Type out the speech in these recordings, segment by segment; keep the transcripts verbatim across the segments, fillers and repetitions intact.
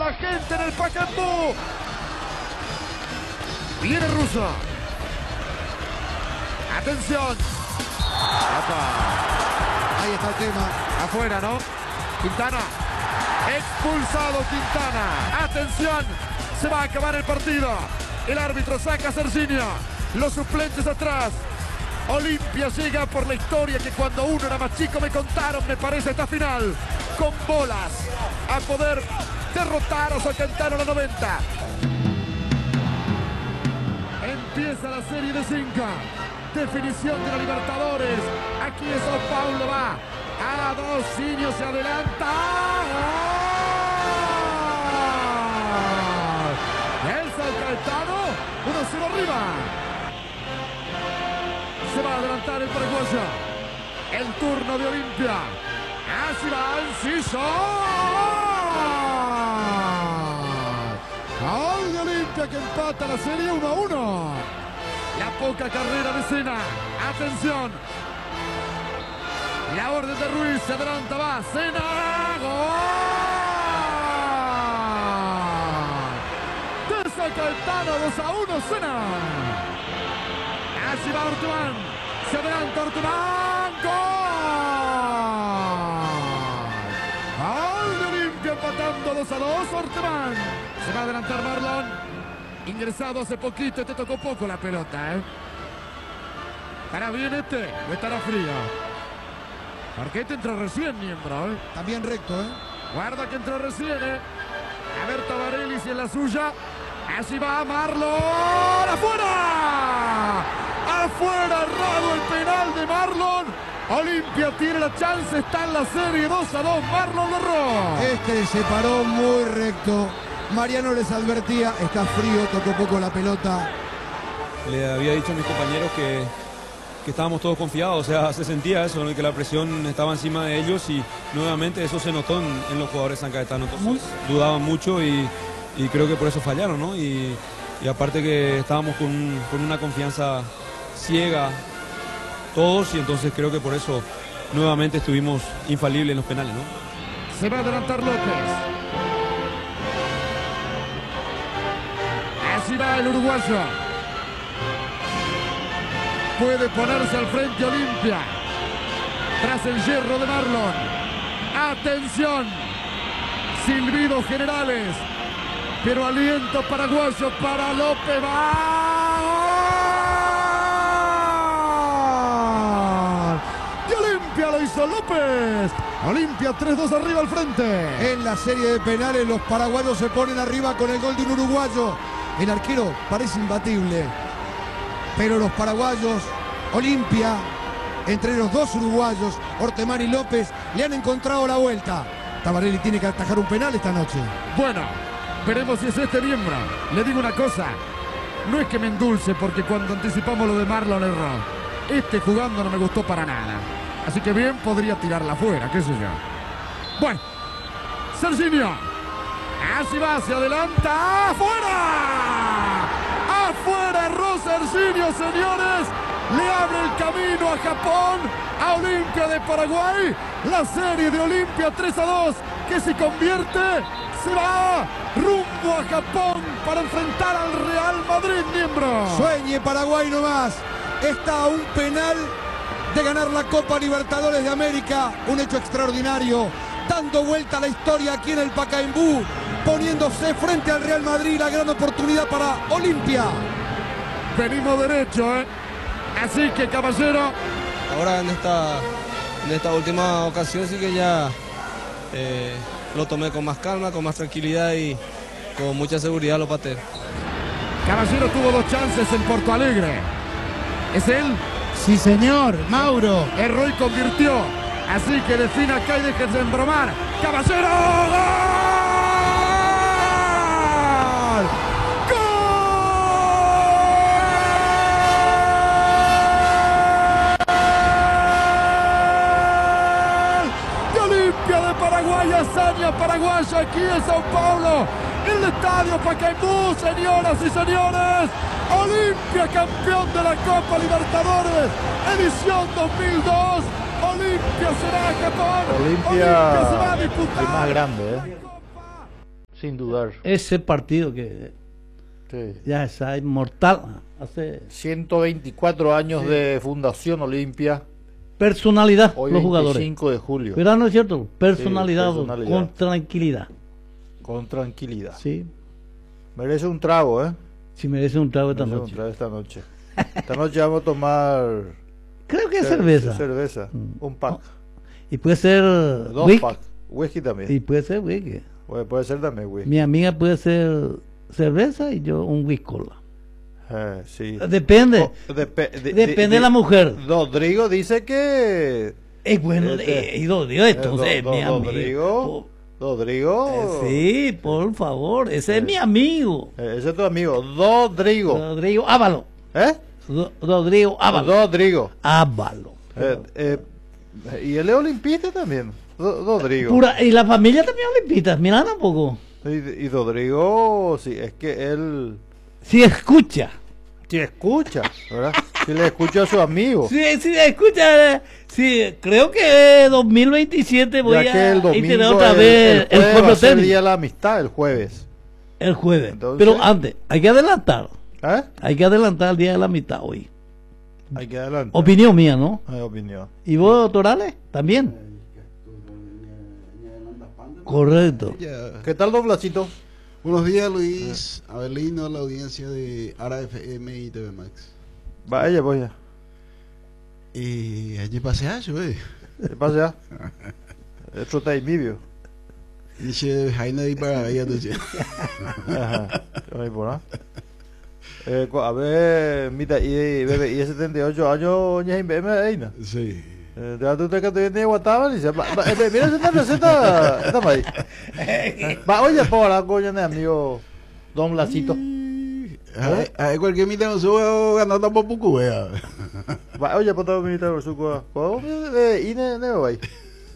mucha gente en el Pacaembu. Viene Russo. Atención. Apa. Ahí está el tema. Afuera, ¿no? Quintana. Expulsado Quintana. Atención. Se va a acabar el partido. El árbitro saca a Serginho. Los suplentes atrás. Olimpia llega por la historia que cuando uno era más chico me contaron, me parece, esta final. Con bolas. A poder derrotar a Salcantano a la noventa. Empieza la serie de cinco. Definición de la Libertadores. Aquí es Sao Paulo, va. A dos, Ciño se adelanta. El Salcantano, uno cero arriba. Se va a adelantar el paraguayo. El turno de Olimpia. Así va Enciso. Gol de Olimpia que empata la serie uno a uno. La poca carrera de Sena. Atención. La orden de Ruiz. Se adelanta, va. Sena. Gol. De Salcantano dos a uno. Sena. Así va Ortubán. Se adelanta Ortubán. Gol. Gol de Olimpia empatando dos a dos. Ortubán. Se va a adelantar Marlon. Ingresado hace poquito, te tocó poco la pelota, ¿eh? ¿Estará bien este o estará frío? Porque este entró recién, miembro, ¿eh? También recto, ¿eh? Guarda que entró recién, ¿eh? A ver Tabarelli si es la suya. Así va Marlon. ¡Afuera! ¡Afuera! Errado el penal de Marlon. Olimpia tiene la chance, está en la serie dos a dos. Marlon lo erró. Este se paró muy recto. Mariano les advertía, está frío, tocó poco la pelota. Le había dicho a mis compañeros que, que estábamos todos confiados, o sea, se sentía eso, ¿no? Que la presión estaba encima de ellos y nuevamente eso se notó en, en los jugadores de San Cayetano. Entonces, dudaban mucho y, y creo que por eso fallaron, ¿no? Y, y aparte que estábamos con, con una confianza ciega todos y entonces creo que por eso nuevamente estuvimos infalibles en los penales, ¿no? Se va a adelantar López. Así va el uruguayo. Puede ponerse al frente Olimpia. Tras el hierro de Marlon. Atención. Silbidos generales. Pero aliento paraguayo para López. ¡Va! Y Olimpia lo hizo López. Olimpia tres dos arriba al frente. En la serie de penales los paraguayos se ponen arriba con el gol de un uruguayo. El arquero parece imbatible, pero los paraguayos, Olimpia, entre los dos uruguayos, Ortemán y López, le han encontrado la vuelta. Tabarelli tiene que atajar un penal esta noche. Bueno, veremos si es este miembro. Le digo una cosa, no es que me endulce porque cuando anticipamos lo de Marlon erró. Este jugando no me gustó para nada. Así que bien podría tirarla afuera, qué sé yo. Bueno, Serginho. Así va, se adelanta. ¡Afuera! ¡Afuera! Erró Serginho, señores. Le abre el camino a Japón, a Olimpia de Paraguay. La serie de Olimpia tres a dos, que se convierte, se va rumbo a Japón para enfrentar al Real Madrid, miembro. Sueñe Paraguay nomás. Está a un penal de ganar la Copa Libertadores de América. Un hecho extraordinario. Dando vuelta a la historia aquí en el Pacaembu. Poniéndose frente al Real Madrid, la gran oportunidad para Olimpia. Venimos derecho, ¿eh? Así que, caballero. Ahora en esta, en esta última ocasión sí que ya eh, lo tomé con más calma, con más tranquilidad y con mucha seguridad lo pateé. Caballero tuvo dos chances en Porto Alegre. ¿Es él? Sí, señor, Mauro. Erró y convirtió. Así que defina acá y déjense de embromar. ¡Caballero! ¡Gol! Hazaña paraguaya aquí en Sao Paulo, el estadio Pacaembu, señoras y señores. Olimpia campeón de la Copa Libertadores, edición dos mil dos. Olimpia será Japón. Olimpia se va a disputar el más grande, ¿eh? sin dudar. Ese partido que Sí. ya está inmortal. Hace ciento veinticuatro años sí. de Fundación Olimpia. Personalidad, hoy los jugadores. veinticinco de julio. ¿Verdad, no es cierto? Personalidad, sí, personalidad. Con tranquilidad. Con tranquilidad. Sí. Merece un trago, ¿eh? Sí, merece un trago esta merece noche. Un trago esta noche. Esta noche vamos a tomar... Creo que es cerveza. Cerveza, mm. un pack. Y puede ser... Dos whisky. packs. Whisky también. Y puede ser whisky. Puede, puede ser también whisky. Mi amiga puede ser cerveza y yo un whisky cola. Eh, sí. Depende. Oh, depe de, Depende de, de la mujer. Rodrigo dice que... Es bueno. Eh, y Rodrigo, entonces, eh, do, do, mi amigo. Rodrigo... Rodrigo. Eh, sí, por favor. Ese eh, es mi amigo. Eh, ese es tu amigo. Rodrigo. Rodrigo Ávalo. ¿Eh? Ro Rodrigo Ávalo. Rodrigo. Ávalo. Eh, eh, y él es olimpista también. Rodrigo. Pura, y la familia también es olimpista. Mira tampoco. Y, y Rodrigo, sí, es que él... Sí escucha. Sí escucha, ¿verdad? Sí le escucha a su amigo. Sí, sí escucha. Sí, creo que dos mil veintisiete voy ya que el a tener el, otra vez el, el jueves el día de la amistad, el jueves. El jueves. Entonces, pero antes, hay que adelantar. ¿Eh? Hay que adelantar el día de la amistad hoy. Hay que adelantar. Opinión mía, ¿no? Hay opinión. ¿Y vos, Torales? También. Correcto. ¿Qué tal, don Blasito? Buenos días, Luis, Abelino, a la audiencia de Ara F M y T V Max. Vaya, vaya. Y allí pasea, güey. ¿Qué pasa? Esto está ahí vídeo. Dice Jaina y para ella, tú dices. Ajá. Ahí por ahí. Eh, a ver, mira, y bebé, y setenta y ocho años, ya en B M ahí, ¿no? Sí. Ya tú te quedaste en Guatemala y dice, mira esta receta, esta maíz. Va, oye, por la coña de amigo Don Blasito. A ver, cualquier mitad no sube ganando por poco, vea. Va, oye, por todo mitad no sube. ¿Cómo? Y ne, ne, va ahí.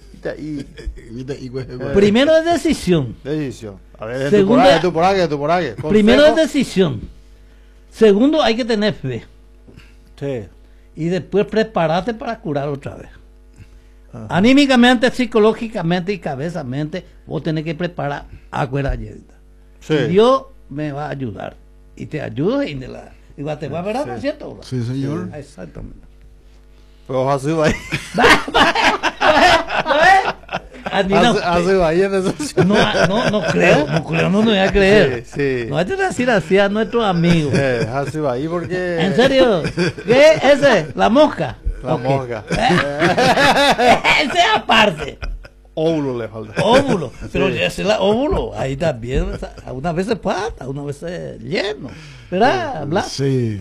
Primero es decisión. Decisión. A ver, tu por ahí, tu por ahí, tu por ahí. Primero es decisión. Segundo, hay que tener fe. Sí. Y después prepararte para curar otra vez. Ajá. Anímicamente, psicológicamente y cabezamente, vos tenés que preparar agua ayerita. Sí. Y Dios me va a ayudar. Y te ayuda y, la, y te va a ver, ¿no es cierto? Sí, señor. Sí. Exactamente. Pero así va ahí. Así va ahí en eso. No, no, no creo, no creo, no, no voy a creer. Sí, sí. No hay que decir así a nuestros amigos. Eh, así va ahí porque... ¿En serio? ¿Qué es ese? ¿La mosca? La okay. mosca. Ese aparte. Óvulo le falta. Óvulo. Pero sí. Ese es la óvulo. Ahí también. Una vez pata, una vez lleno. ¿Verdad? Blas? Sí.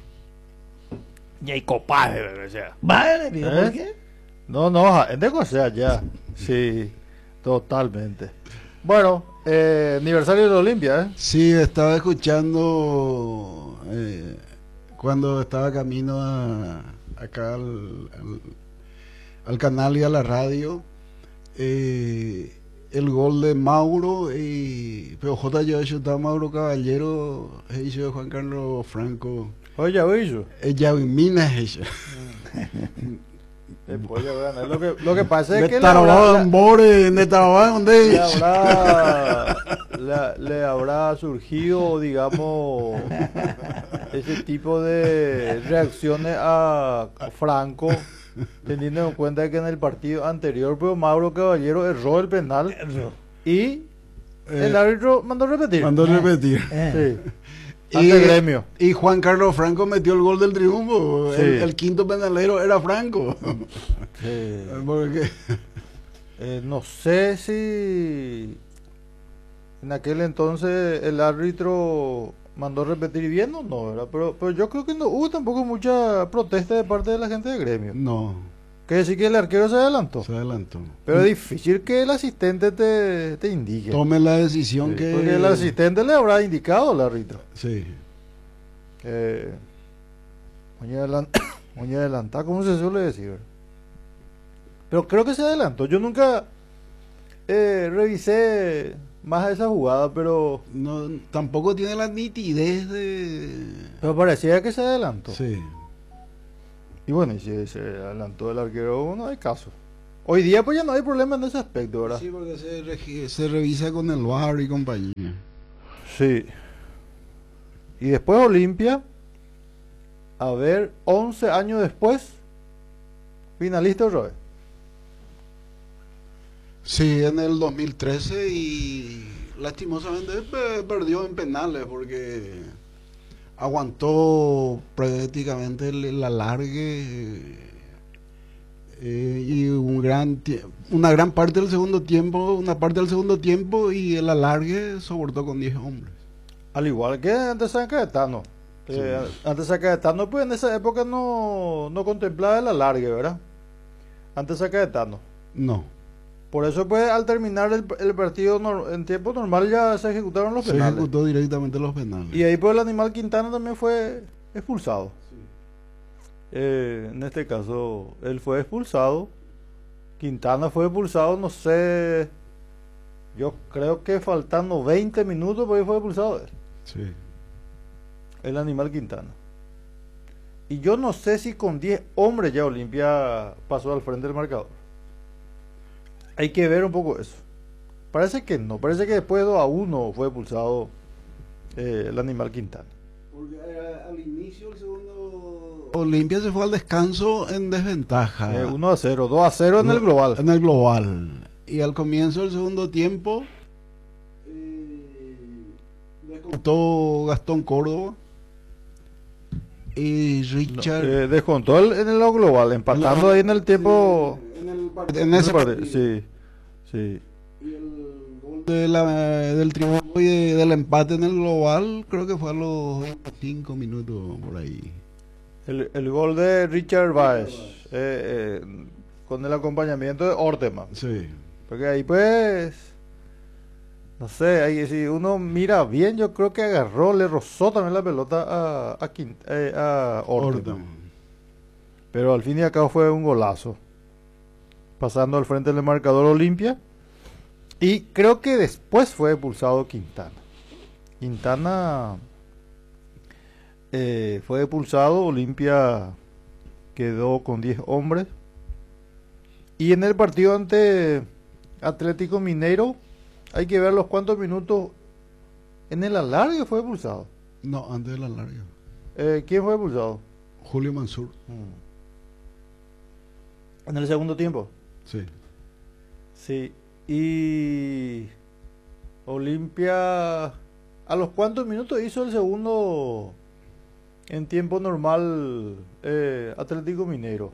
Y hay copaje, o sea. Vale, ¿por ¿Eh? qué? No, no, es de cosa ya. Sí, totalmente. Bueno, eh, aniversario de la Olimpia, ¿eh? Sí, estaba escuchando eh, cuando estaba camino a, acá al, al, al canal y a la radio. Eh, el gol de Mauro y pero J. yo estaba Mauro Caballero hizo Juan Carlos Franco. Oye, oye. Ella Minas ella. Después ya vean, lo que lo que pasa es que le habrá, le, le habrá le, le habrá surgido, digamos, ese tipo de reacciones a, a Franco. Teniendo en cuenta que en el partido anterior, pues Mauro Caballero erró el penal erró. y eh, el árbitro mandó repetir. Mandó repetir. Eh. Sí. Y, gremio. Y Juan Carlos Franco metió el gol del triunfo. Sí. El, el quinto penalero era Franco. Sí. Porque... Eh, no sé si en aquel entonces el árbitro mandó repetir bien o no, ¿verdad? Pero, pero yo creo que no hubo tampoco mucha protesta de parte de la gente de gremio. No. Que decir que el arquero se adelantó. Se adelantó. Pero es difícil que el asistente te, te indique. Tome la decisión sí, que... Porque el asistente le habrá indicado al árbitro. Sí. Eh, Moña adelantada, ¿cómo se suele decir? Pero creo que se adelantó. Yo nunca eh, revisé más a esa jugada, pero... No, tampoco tiene la nitidez de... Pero parecía que se adelantó. Sí. Y bueno, y si se adelantó el arquero, no hay caso. Hoy día pues ya no hay problema en ese aspecto, ¿verdad? Sí, porque se, regi- se revisa con el V A R y compañía. Sí. Y después Olimpia, a ver, once años después, finalista otra vez. Sí, en el dos mil trece y lastimosamente pe- perdió en penales porque aguantó prácticamente el, el alargue eh, y un gran tie- una gran parte del segundo tiempo, una parte del segundo tiempo y el alargue soportó con diez hombres. Al igual que antes San Cayetano. Sí. Eh, antes San Cayetano, pues en esa época no, no contemplaba el alargue, ¿verdad? Antes San Cayetano. No, Por eso, pues, al terminar el, el partido nor- en tiempo normal ya se ejecutaron los se penales. ejecutó directamente los penales. Y ahí, pues, el animal Quintana también fue expulsado. Eh, en este caso, él fue expulsado. Quintana fue expulsado, no sé. Yo creo que faltando veinte minutos, pues ahí fue expulsado él. Sí. El animal Quintana. Y yo no sé si con diez hombres ya Olimpia pasó al frente del marcador. Hay que ver un poco eso. Parece que no, parece que después de dos a uno fue expulsado eh, el animal Quintana. Porque eh, al inicio el segundo Olimpia se fue al descanso en desventaja. Eh, uno a cero, dos a cero en el global. En el global. Y al comienzo del segundo tiempo eh, descontó Gastón Córdoba y Richard Eh, descontó el- en el global, empatando ahí en el tiempo. en, el part- en en ese el partido. partido. Sí, sí. Y el gol de la, del triunfo y de- del empate en el global creo que fue a los veinticinco minutos por ahí. El, el gol de Richard Baez, eh, eh, con el acompañamiento de Orteman. Sí. Porque ahí pues, no sé, ahí si uno mira bien, yo creo que agarró, le rozó también la pelota a, a, Quint- eh, a Orteman. Orteman. Pero al fin y al cabo fue un golazo. Pasando al frente del marcador Olimpia. Y creo que después fue expulsado Quintana. Quintana eh, fue expulsado, Olimpia quedó con diez hombres. Y en el partido ante Atlético Mineiro, hay que ver los cuantos minutos en el alargue fue expulsado. No, antes de la larga. Eh, ¿Quién fue expulsado? Julio Mansur. En el segundo tiempo. Sí. Sí. Y Olimpia, ¿a los cuántos minutos hizo el segundo en tiempo normal eh, Atlético Mineiro?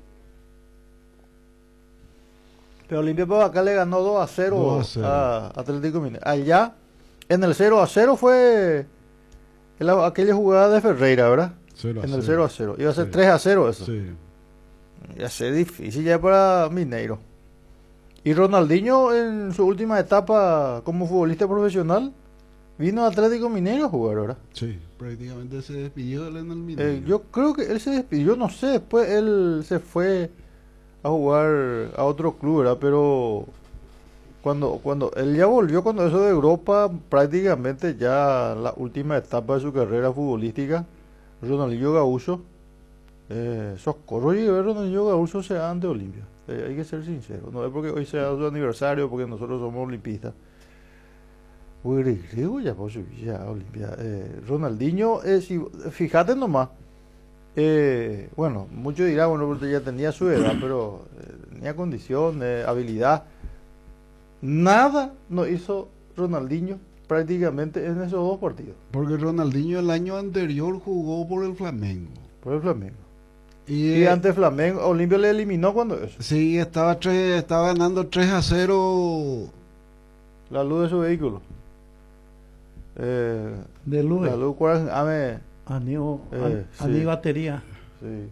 Pero Olimpia por acá le ganó dos a cero, dos a cero. a Atlético Mineiro. Allá, en el cero a cero fue la- aquella jugada de Ferreira, ¿verdad? cero a En el cero. cero a cero. Iba a ser Sí. tres a cero eso. Sí. Ya sé, difícil ya para Mineiro. Y Ronaldinho en su última etapa como futbolista profesional vino a Atlético Mineiro a jugar, ¿verdad? Sí, prácticamente se despidió él en el Mineiro. Eh, yo creo que él se despidió, no sé, después él se fue a jugar a otro club, ¿verdad? Pero cuando, cuando él ya volvió, cuando eso de Europa, prácticamente ya la última etapa de su carrera futbolística, Ronaldinho Gaúcho, eh, socorro y ver Ronaldinho Gaúcho se ante Olimpia. Eh, hay que ser sincero, no es porque hoy sea su aniversario, porque nosotros somos olimpistas. Uy, griego ya por su ya Olimpia. Eh, Ronaldinho, eh, si, fíjate nomás. Eh, bueno, muchos dirán, bueno, porque ya tenía su edad, pero eh, tenía condición, eh, habilidad. Nada no hizo Ronaldinho prácticamente en esos dos partidos Porque Ronaldinho el año anterior jugó por el Flamengo. por el Flamengo. Y, Y eh, ante Flamengo, Olimpia le eliminó cuando eso. sí, estaba, tres, estaba ganando tres a cero. La luz de su vehículo. Eh, De luz. la luz, ¿cuál? Ah, me- Anío, Eh, an- anío sí. batería. sí.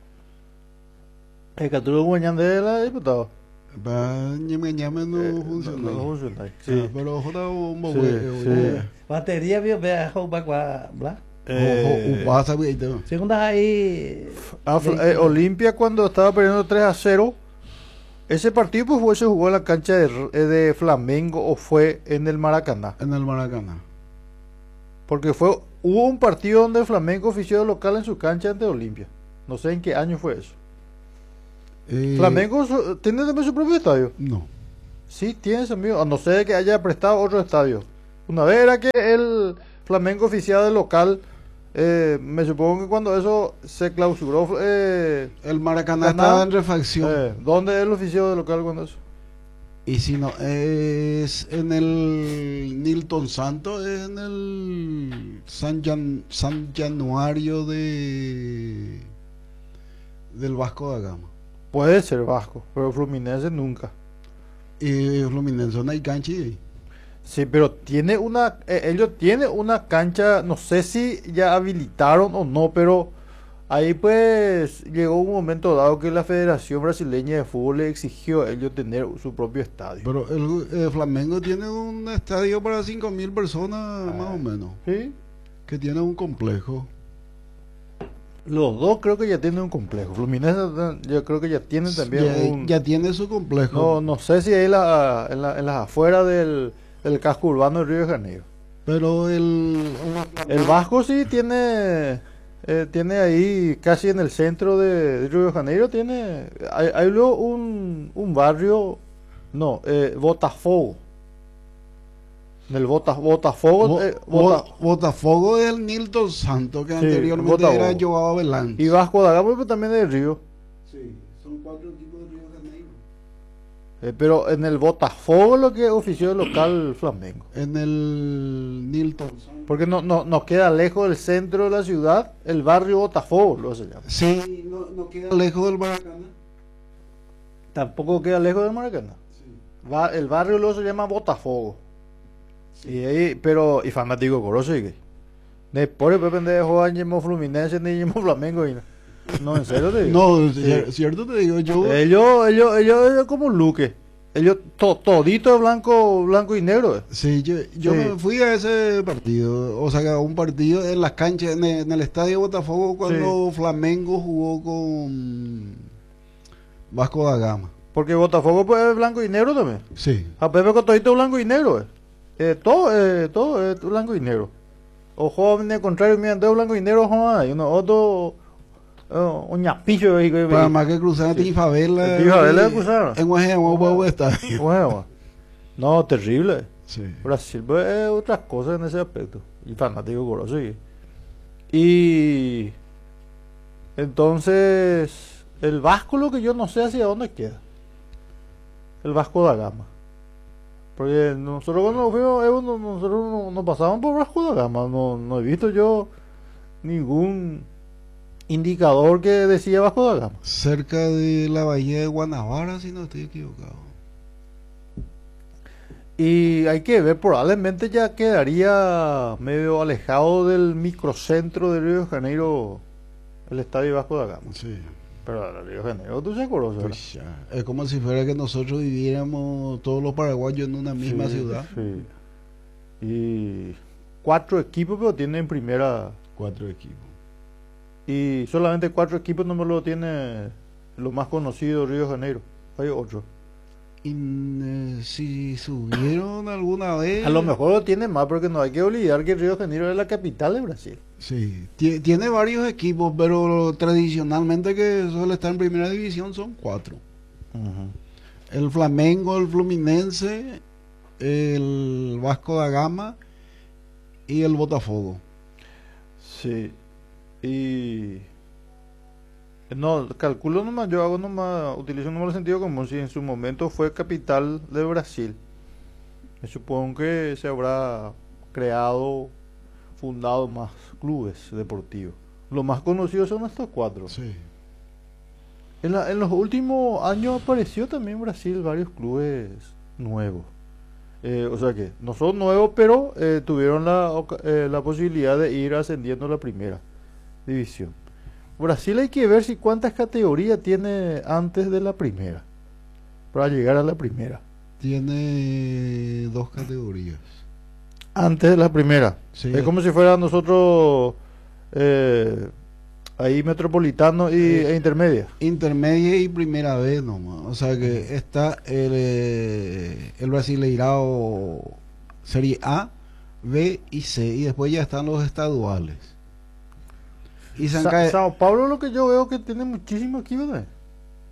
El captura de de la diputado. Va, ñame, ñame, no Eh, funcionó. no, no funciona. Ah, Sí. pero ojalá un Sí, huevo. sí. Batería, vio, vea, jopa, gua, bla. Eh, Vas a ver. Segunda ahí. Ah, Fla- eh, Olimpia cuando estaba perdiendo tres a cero, ese partido pues fue, se jugó en la cancha de, R- eh, de Flamengo o fue en el Maracaná. En el Maracaná. Porque fue hubo un partido donde Flamengo ofició de local en su cancha ante Olimpia. No sé en qué año fue eso. Eh, Flamengo su- tiene también su propio estadio. No. Sí, tiene su amigo. A no ser que haya prestado otro estadio. Una vez era que el Flamengo oficial de local, eh, me supongo que cuando eso se clausuró, eh, El Maracaná Ganá. estaba en refacción. eh, ¿dónde es el oficial de local cuando eso? Y si no, es en el Nilton Santos, es en el San, Jan- San Januario de del Vasco da Gama. Puede ser Vasco, pero Fluminense nunca. Y Fluminense no hay cancha ahí. Sí, pero tiene una, eh, ellos tienen una cancha, no sé si ya habilitaron o no, pero ahí pues llegó un momento dado que la Federación Brasileña de Fútbol le exigió a ellos tener su propio estadio. Pero el, el Flamengo tiene un estadio para cinco mil personas más o menos, ¿Sí? que tiene un complejo. Los dos creo que ya tienen un complejo. Fluminense eh, yo creo que ya tienen también ya, un... ya tiene su complejo. No, no sé si ahí la, en, la, en las afueras del, del casco urbano de Río de Janeiro. Pero el, El Vasco sí tiene, eh, tiene ahí casi en el centro de, de Río de Janeiro, tiene, hay, hay luego un, un barrio, no, eh, Botafogo. En el Bota, Botafogo, Bo- eh, Bo- Bota- Botafogo es el Nilton Santos, que Sí, anteriormente Botafogo. era Joao Belán. y Vasco da Gama, pero también de Río. Sí, son cuatro equipos de Río de Janeiro. Eh, pero en el Botafogo lo que ofició el local Flamengo. En el Nilton Santos. Porque no, no, nos queda lejos del centro de la ciudad, el barrio Botafogo, lo se llama. Sí, no, no queda lejos del Maracaná. Tampoco queda lejos de Maracaná. Sí. Va, el barrio luego se llama Botafogo. Y ahí, pero, y fanático coro sigue. Después de pendejo año Fluminense ni llamo Flamengo y no. No, en serio te digo. No, Sí. cier- cierto te digo, yo. Ellos, ellos, ellos, ellos como Luque. Ellos to, todito de blanco, blanco y negro. eh. Sí, yo, yo Sí. me fui a ese partido, o sea, a un partido en las canchas, en el, en el estadio Botafogo, cuando Flamengo jugó con Vasco da Gama. Porque Botafogo pues, es blanco y negro también. Sí. A Pepe con todito blanco y negro. eh. Eh, todo, eh, todo es blanco y negro. O jóvenes contrario, miran todo blanco y negro, joder, y uno otro, uh, un ñapillo. y- y- Para más que cruzar Sí. Tifabela. El Tifabela cruzaron. En Guajeamo, Bobo estadio. Bueno, no, terrible. Sí. Brasil pues, es otras cosas en ese aspecto. Y fanático coroso. Y, y entonces, el Vasco lo que yo no sé hacia dónde queda. El Vasco da Gama. Porque nosotros cuando fuimos, Evo, no- nosotros no- nos pasaban por Vasco da Gama. No, no he visto yo ningún indicador que decía Vasco da Gama. Cerca de la bahía de Guanabara, si no estoy equivocado. Y hay que ver, probablemente ya quedaría medio alejado del microcentro de Río de Janeiro el estadio Vasco da Gama. Sí. Pero Río de Janeiro, tú se conoces, ¿verdad? Pues ya. Es como si fuera que nosotros viviéramos todos los paraguayos en una misma Sí, ciudad. sí. Y cuatro equipos, pero tienen primera. Cuatro equipos. Y solamente cuatro equipos no me lo tiene lo más conocido Río de Janeiro. Hay otro. Y eh, si subieron alguna vez. A lo mejor lo tiene más, porque no hay que olvidar que Río de Janeiro es la capital de Brasil. Sí, Tie- tiene varios equipos, pero tradicionalmente que suele estar en primera división son cuatro. El Flamengo, el Fluminense, el Vasco da Gama y el Botafogo. Sí. Y no, calculo nomás, yo hago nomás, utilizo nomás el sentido común, si en su momento fue capital de Brasil. Me supongo que se habrá creado, fundado más clubes deportivos. Los más conocidos son estos cuatro. Sí. En, la- en los últimos años apareció también en Brasil varios clubes nuevos. Eh, o sea que no son nuevos, pero eh, tuvieron la, oca- eh, la posibilidad de ir ascendiendo a la primera división. Brasil hay que ver si cuántas categorías tiene antes de la primera, para llegar a la primera. Tiene dos categorías. Antes de la primera. Sí. Es como si fuera nosotros eh, ahí metropolitano y, Eh, e intermedia. Intermedia y primera vez nomás. O sea que está el, eh, el Brasileirao Serie A, B y C. Y después ya están los estaduales. Y San Sa- Cae- Sao Paulo lo que yo veo que tiene muchísimos equipos. ¿eh?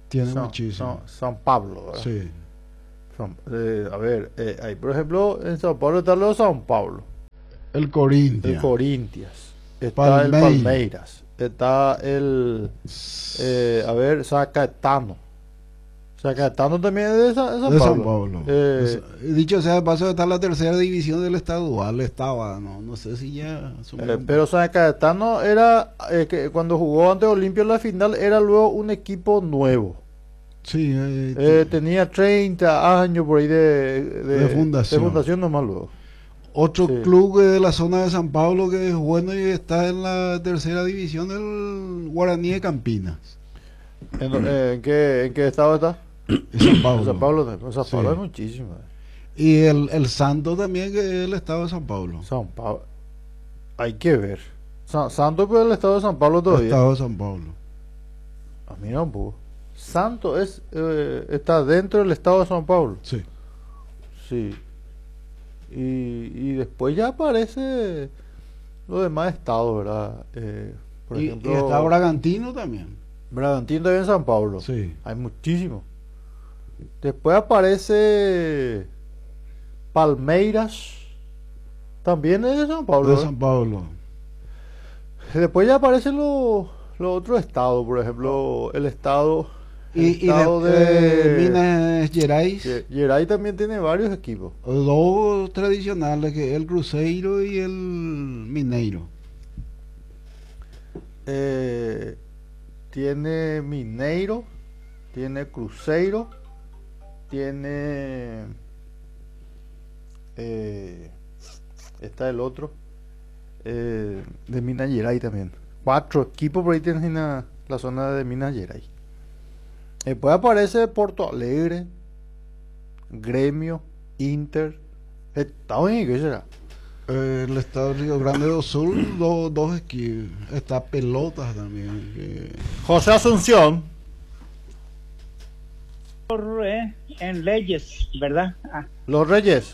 Tiene San, muchísimo. San, San Pablo, ¿verdad? Sí. San- eh, a ver, eh, ahí por ejemplo en San Pablo está lo de San Pablo, El el Corinthians. Corinthians, está Palmeiras. el Palmeiras, está el, eh, a ver, San Caetano. San Caetano también es de San, de San de Pablo. San Pablo. Eh, Es- dicho sea de paso, está en la tercera división del estadual. Estaba, no, no sé si ya. asumió Eh, un- pero San Cayetano era, eh, que cuando jugó ante Olimpia en la final, era luego un equipo nuevo. Sí, eh, Eh, tenía treinta años por ahí de, De fundación. de fundación nomás luego. otro sí. club de la zona de San Pablo que es bueno y está en la tercera división del Guaraní de Campinas. ¿En, eh, ¿en qué, ¿En qué estado está? Es San Pablo. En San Pablo, en San Sí. Pablo hay muchísimo. Y el, el Santo también, que es el estado de San Pablo. San Pablo. Hay que ver. San, Santo es el estado de San Pablo El todavía. estado de San Pablo. Ah, mira un poco. Santo es, eh, está dentro del estado de San Pablo. Sí. Sí. Y, y después ya aparece los demás estados, ¿verdad? Eh, por Y, ejemplo, y está Bragantino también. Bragantino también en San Pablo. Sí. Hay muchísimo. Después aparece Palmeiras. También es de San Pablo. De ¿verdad? San Pablo. Después ya aparecen los los otros estados, por ejemplo, el estado, el Y, y estado de, de, eh, Minas Gerais, Ge- Geray también tiene varios equipos. dos tradicionales, que es el Cruzeiro y el Mineiro. Eh, tiene Mineiro, tiene Cruzeiro, tiene eh, está el otro eh, de Minas Gerais también. Cuatro equipos por ahí tienen en la, la zona de Minas Gerais. Después aparece Porto Alegre, Gremio, Inter. Está bien, ¿qué será? Eh, el estado de Río Grande do Sul, do- dos equipos. Está Pelotas también. que- José Asunción. eh, en leyes, ¿verdad? Ah, Los Reyes.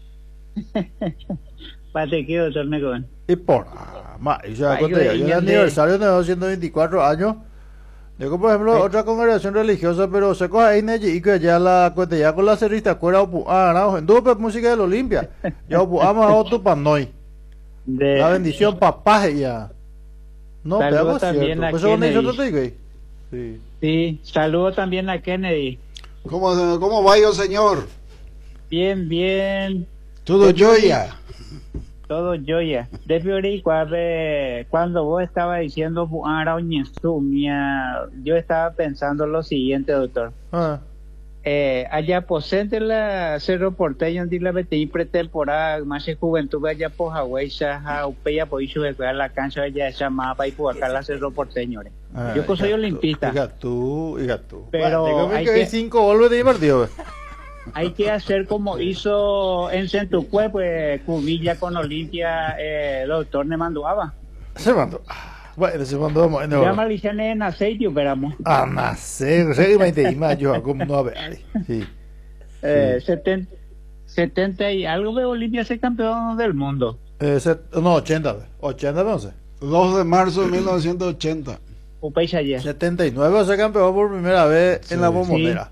pate que doctor Negón. Y por ah, ma, y se da Ay, cuenta, yo- ya, yo yo el de- aniversario de ciento veinticuatro años. Digo, por ejemplo, Ay. otra congregación religiosa, pero se coge ahí Neji y que ya la cuenta ya con la cerrista cuera opu ah, no, en dupe música del Olimpia. Ya opu ama a otro panoi. De, La bendición papá ya. No, Saludo pero es también cierto. a Pues eso no hizo Kennedy. todo ahí. Sí. Sí, saludo también a Kennedy. ¿Cómo, cómo va yo, señor? Bien, bien, Todo joya. todo joya. De Fiori, cuando vos estabas diciendo Buara Oñezumia, yo estaba pensando lo siguiente, doctor. Ah, Eh, allá posente la Cerro Porteño di la vete pretemporada más de juventud allá por Hawái ya upeya por isu de la cancha allá llamada para ir por acá la Cerro Porteño. eh. ah, Yo que soy hija tú, olimpista. Hija tú, hija tú. Pero Bueno, digo hay que hay que- cinco goles de divertido. Hay que hacer como hizo en Centucue, pues Cubilla con Olimpia, eh, doctor Nemanduaba. Se mandó. Ah, bueno, se mandó. Bueno, Ya maliciane en aceite, operamos. a nacer, seguidamente y más yo como no a ver. Sí. Eh, setenta, setenta y algo de Olimpia ser campeón del mundo. Eh, set- no, ochenta, ochenta no sé. dos de marzo de mil novecientos ochenta. Upeixa ayer. setenta y nueve se campeón por primera vez Sí, en la bombonera.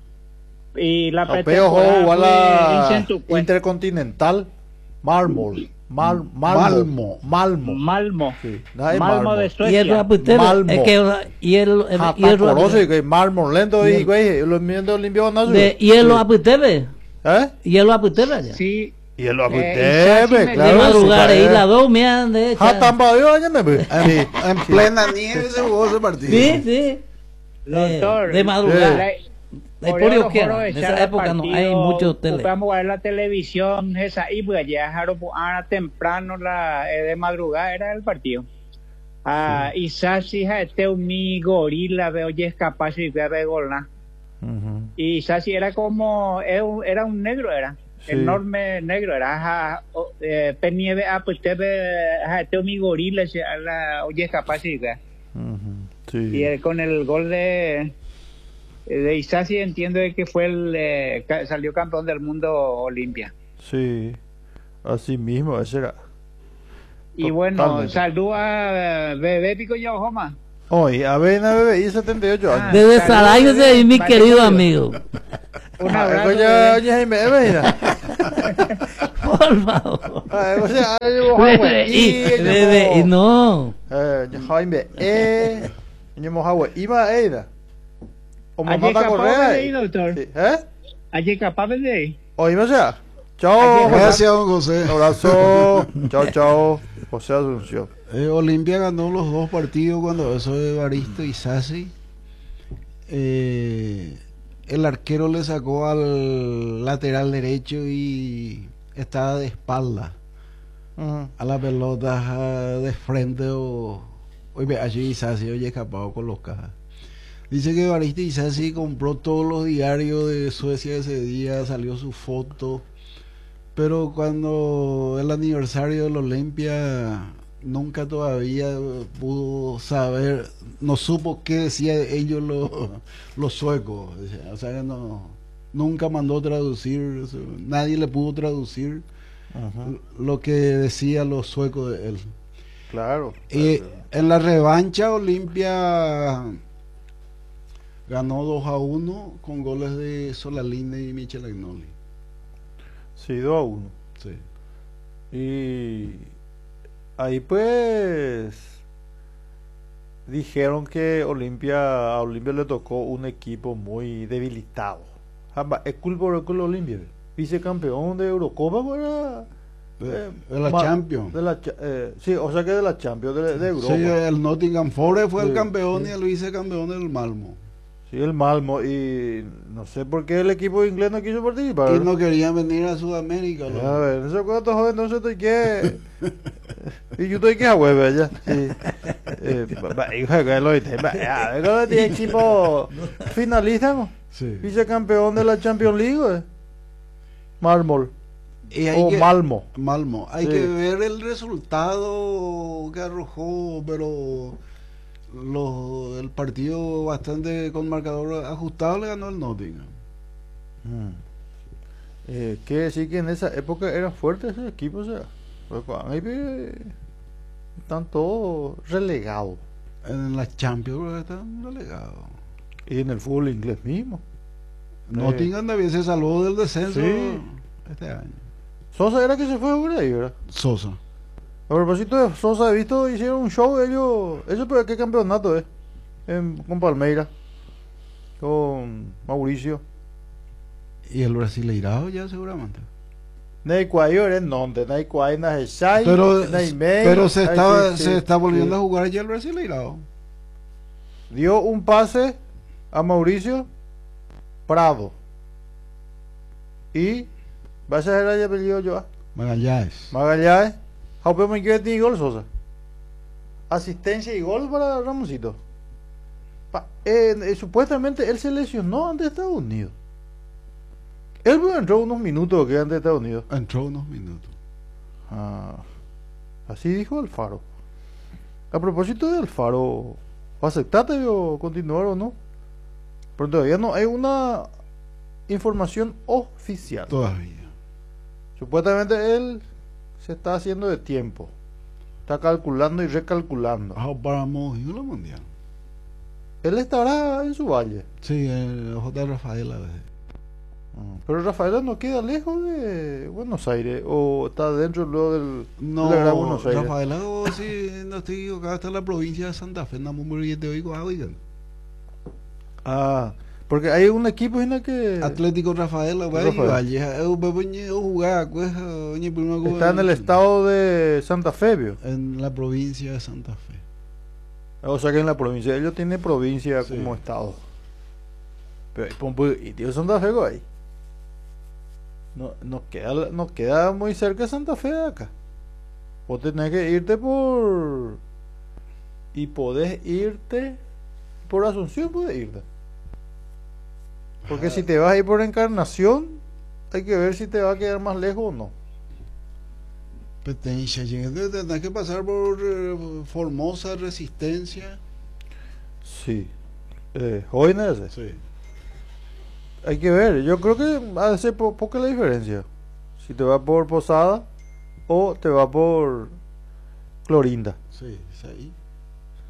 Y la Opeo pretemporada jugó a fue en la Centucue. Intercontinental Mármol. Mal, Malmo. Malmo. Malmo. Sí, nada de Malmo Malmo. de Y el Suecia. raputero, Malmo. es que y el Ah, y el conoce raputero- que Mármol lento y güey, los miembros limpios van a subir. de y el raputero, ¿Eh? y el raputero allá. Sí, Y el Eh, apetebe, Isaac De claro. madrugar sí, ahí eh. la dos me han de Ah, tan badio, año me ve. En, Sí. en plena nieve se jugó ese partido. Sí, sí. De, doctor. de madrugada. la- De por por eso que foro en echar esa al época no hay partido, muchos teles. Vamos a ver la televisión, esa y pues ya dejaron ahora temprano la eh, de madrugada era el partido. Ah, y Sasi este mi gorila veo ya es capaz de ver gol. Ujú. Y Sasi era como era un, era un negro era. Sí. Enorme negro era ja, o- eh, penieve a pues te ve ja, este mi gorila se- a la oye es capaz de ver. Ujú. Sí. Y él con el gol de de Isasi entiendo de que fue el eh, ca- salió campeón del mundo Olimpia. Sí. Así mismo, ese era. Y bueno, Totalmente. saludo a Bebé Pico Yojoma. Hoy, Avena B B I, setenta y ocho años. Desde Sarayos de ahí, mi Vale, querido Julio. amigo. Un Ah, abrazo. eso ya, bebé. ya Jaime, eh, mira. Por favor. Ah, o sea, ahora yo voy a Bebe, y, y yo bebe, y voy- no. Eh, Jaime, eh, yo me voy a iba Eida. O me Allí manda a capaz correr. de ahí, doctor. Sí, ¿eh? Allí capaz de ahí. Oíme, o sea. Chao. Gracias, don José. Un abrazo. Chao, chao. José Asunción. Eh, Olimpia ganó los dos partidos cuando eso de Evaristo y Sassi. Eh, el arquero le sacó al lateral derecho y estaba de espalda Ujú. a la pelota ah, de frente o oye, allí Isasi oye escapado con los cajas. Dice que Evaristo Isasi compró todos los diarios de Suecia ese día, salió su foto, pero cuando el aniversario del Olimpia nunca todavía pudo saber, no supo qué decía ellos los, los suecos, o sea que no, nunca mandó traducir, nadie le pudo traducir Ujú. lo que decía los suecos de él. Claro. Y en la revancha Olimpia ganó dos a uno con goles de Solalinde y Michel Agnoli. Sí, dos a uno. Sí. Y ahí pues dijeron que Olimpia, a Olimpia le tocó un equipo muy debilitado. Jamba, es culpa del culo Olimpia, vicecampeón de Eurocopa para De, de la Champions. De la, cha- eh, sí, o sea que de la Champions de, de Europa. Sí, el Nottingham Forest fue Sí, el campeón sí. y el vicecampeón del Malmo. Sí, el Malmo. Y no sé por qué el equipo inglés no quiso participar. Y no querían venir a Sudamérica. ¿no? A ver, no sé cuántos jóvenes, entonces estoy que. Y yo estoy que a hueve allá. Sí. Eh, ba- ba- hijo de lo dice, ba- a ver, ¿cómo tiene equipo finalista, no? Sí. Vicecampeón de la Champions League, eh. Mármol. Y hay O que- Malmo. Malmo. Hay Sí. que ver el resultado que arrojó, pero los, el partido bastante con marcador ajustado le ganó el Nottingham. Mm. Eh, quiere decir que en esa época eran fuertes esos equipos, o sea, pues, cuando ahí, eh, están todos relegados. En la Champions están relegados. Y en el fútbol inglés mismo. Nottingham también se salvó del descenso Sí. este año. Sosa era que se fue a jugar ahí, ¿verdad? Sosa. A propósito de Sosa, he visto, hicieron un show ellos, ¿eso pero qué campeonato es? En- con Palmeiras, con Mauricio. Y el Brasileirao ya seguramente. Nei quai ore nonde, nei quai na Hesai, Pero, nei Mei, pero se ai, está, sí, sí, se está volviendo sí. a jugar ya el Brasileirao. Dio un pase a Mauricio Prado. Y vas a ser ahí apellido yo. Magallanes. Magallanes, Jaupe me quiere ni gol Sosa. Asistencia y gol para Ramosito. Pa- eh, eh, supuestamente él se lesionó ante Estados Unidos. Él entró unos minutos que ante Estados Unidos. Entró unos minutos. Ah, así dijo Alfaro. A propósito de Alfaro, ¿aceptaste o continuar o no? Pero todavía no hay una información oficial. Todavía. Supuestamente él se está haciendo de tiempo. Está calculando y recalculando. Ah, para Mojito Mundial. Él estará en su valle. Sí, el J. Rafaela. Pero Rafael no queda lejos de Buenos Aires o está dentro luego del No, de la Gran Buenos Aires. Rafaela, oh, sí, no estoy equivocado, está en la provincia de Santa Fe, no muy te oigo, ah, oigan. Ah, porque hay un equipo en el que Atlético Rafaela, güey, Rafael. Valle, eu bebeñe o jugar, pues, oñe primero está en el estado de Santa Fe, ¿vio? en la provincia de Santa Fe. O sea que en la provincia, ellos tienen provincia Sí. como estado. Pero hay Pompo y tío Santa Fe, güey. No, nos queda, nos queda muy cerca de Santa Fe de acá. Vos tenés que irte por. Y podés irte por Asunción, podés irte. Porque si te vas a ir por Encarnación, hay que ver si te va a quedar más lejos o no. Petencia, tendrás que pasar por eh, Formosa, Resistencia. Sí. Eh, jóvenes ese. Sí. Hay que ver, yo creo que hace po poca la diferencia. Si te va por Posada o te va por Clorinda. Sí, es ahí.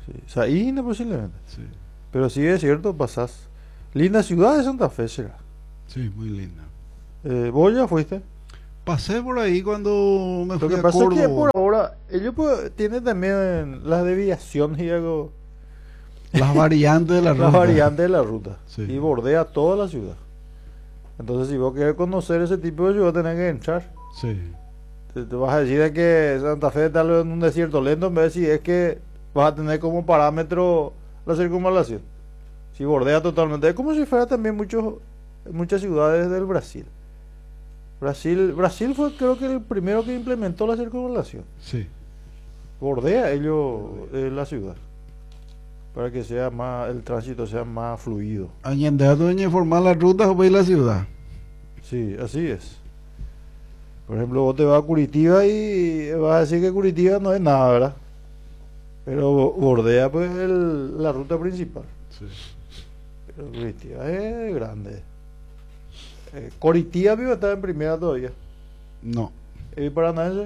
Sí. Saína posiblemente. Sí, Pero sí es cierto, pasás. Linda ciudad de Santa Fe será. sí, muy linda. Eh, ¿Vos ya fuiste? Pasé por ahí cuando me Lo fui que a pasa es que Córdoba. por ahora ellos pues, tienen también las desviaciones y algo, Las variantes de la ruta. las variantes de la ruta. Sí. Y bordea toda la ciudad. Entonces si vos querés conocer ese tipo de ciudad tenés que entrar. Sí, Te, te vas a decir de que Santa Fe está en un desierto lento en vez de decir es que vas a tener como parámetro la circunvalación. Si bordea totalmente. Es como si fuera también muchos, muchas ciudades del Brasil. Brasil, Brasil fue creo que el primero que implementó la circunvalación. sí. Bordea ellos eh, la ciudad para que sea más, el tránsito sea más fluido. Añender doña formar las rutas o ir la ciudad. Sí, así es. Por ejemplo, vos te vas a Curitiba y vas a decir que Curitiba no es nada, ¿verdad? Pero bo- bordea pues el- la ruta principal. Sí. Pero Curitiba es grande. Eh, Coritiba vive está en primera todavía. No. ¿Y Paranaense?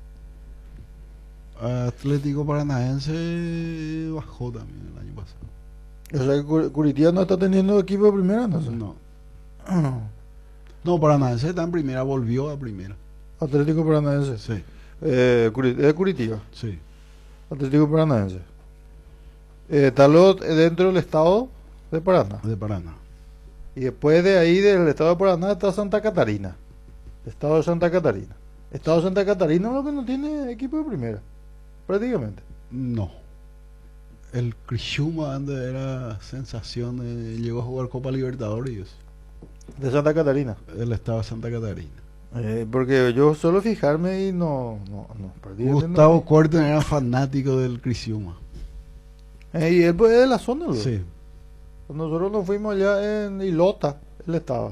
Atlético Paranaense bajó también el año pasado. O sea que Cur- Curitiba no está teniendo equipo de primera, no sé. No. No, Paranaense está en primera, volvió a primera. Atlético Paranaense. Sí, Eh, Curi- es Curitiba. sí. Atlético Paranaense. Eh, está lo- dentro del estado de Paraná. De Paraná. Y después de ahí, del estado de Paraná, está Santa Catarina. Estado de Santa Catarina. Estado de Santa Catarina es lo que no tiene equipo de primera. Prácticamente. No. El Criciúma antes era sensación, eh, llegó a jugar Copa Libertadores y eso. De Santa Catarina. El estado de Santa Catarina. Eh, porque yo solo fijarme y no. no, no prácticamente Gustavo no. Corten era fanático del Criciúma. Eh, y él pues, es de la zona, luego. Sí. Nosotros nos fuimos allá en Ilota, él estaba.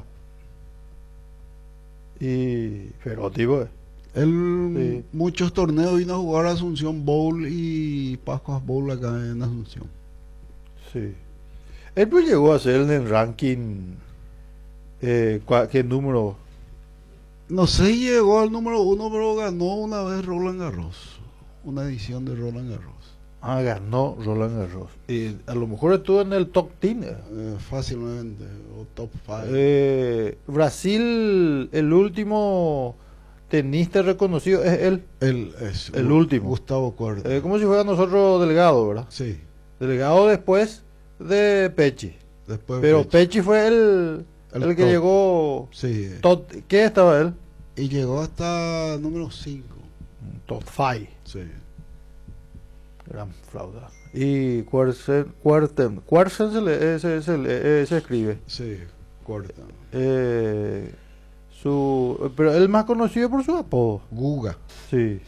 Y. Pero, tipo, eh, Él Sí. muchos torneos vino a jugar a Asunción Bowl y Pascuas Bowl acá en Asunción. sí. Él pues llegó a ser en el ranking. Eh, cua- ¿Qué número? No sé si llegó al número uno, pero ganó una vez Roland Garros. Una edición de Roland Garros. Ah, ganó Roland Garros. Y a lo mejor estuvo en el top diez. eh. Eh, fácilmente, o top cinco. Eh, Brasil, el último tenista reconocido es él. Él es el Gu- último. Gustavo Corten. Eh, como si fuera nosotros Delgado, ¿verdad? Sí. Delgado después de Pechi. Después Pero Pechi. Pechi fue el, El el, que top. llegó. Sí. Top, ¿qué estaba él? Y llegó hasta número cinco. Top cinco. Sí. Gran flauta. Y Cuarten, Cuarten, Cuarten se, le- se, se le- eh, se escribe. Sí, Corten. Eh, su, pero él más conocido por su apodo. Guga. Sí.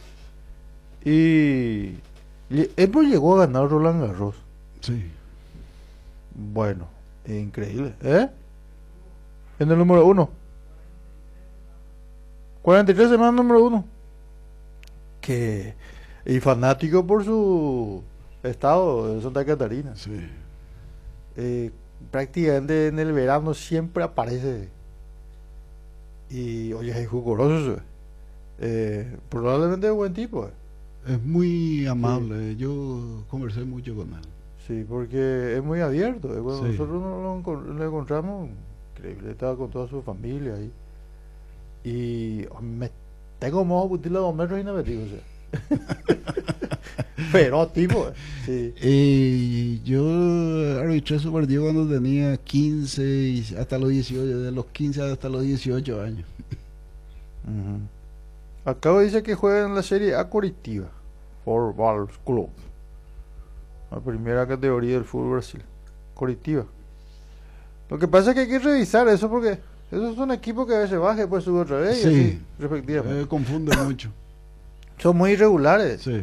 Y, y él pues llegó a ganar Roland Garros. Sí. Bueno, increíble. ¿Eh? En el número uno. cuarenta y tres semanas número uno. Que y fanático por su estado de Santa Catarina. Sí. Eh, prácticamente en el verano siempre aparece. Y oye, es juguroso. Eh, probablemente es buen tipo. eh. Es muy amable. Yo conversé mucho con él. Sí, porque es muy abierto. eh. Cuando Sí. nosotros no lo, encon- lo encontramos, increíble. Estaba con toda su familia ahí. Y oh, me tengo modo de putirle dos metros y no me digo, o sea. Pero tipo, eh, sí. Y yo arbitré su partido cuando tenía quince y hasta los dieciocho, de los quince hasta los dieciocho años. Ujú. Acá dice que juega en la serie A Coritiba, Football Club, la primera categoría del fútbol Brasil. Coritiba. Lo que pasa es que hay que revisar eso porque esos son equipos que a veces baja y después sube otra vez y Sí. así, respectivamente. Eh, confunde mucho. Son muy irregulares. Sí.